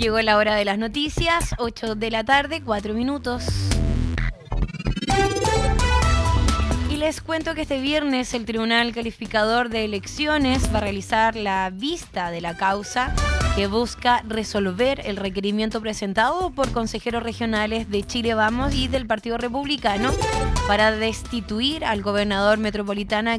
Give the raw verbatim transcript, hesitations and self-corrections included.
Llegó la hora de las noticias, ocho de la tarde, cuatro minutos. Y les cuento que este viernes el Tribunal Calificador de Elecciones va a realizar la vista de la causa que busca resolver el requerimiento presentado por consejeros regionales de Chile Vamos y del Partido Republicano para destituir al gobernador metropolitano